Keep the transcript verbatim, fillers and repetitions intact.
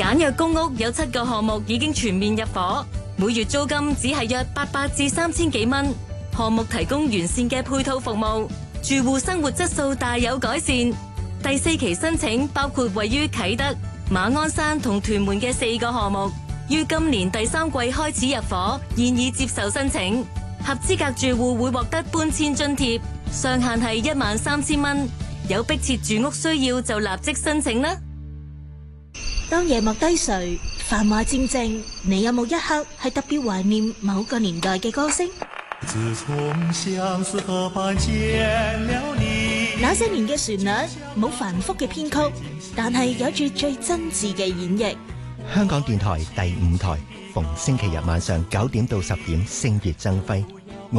簡約公屋有七個項目已經全面入伙，每月租金只係約八百至三千幾蚊。項目提供完善嘅配套服務，住戶生活質素大有改善。第四期申請包括位於啟德、馬鞍山同屯門嘅四個項目，於今年第三季開始入伙，現已接受申請。合資格住戶會獲得搬遷津貼，上限係一萬三千蚊。有迫切住屋需要就立即申請啦。 當夜幕低垂，繁華漸靜，你有冇一刻係特別懷念某個年代嘅歌聲？ 自從相思河畔見了你， 那些年嘅旋律冇繁複嘅編曲，但係有住最真摯嘅演繹。 香港電台第五台，逢星期日晚上九點到十點，星月爭輝。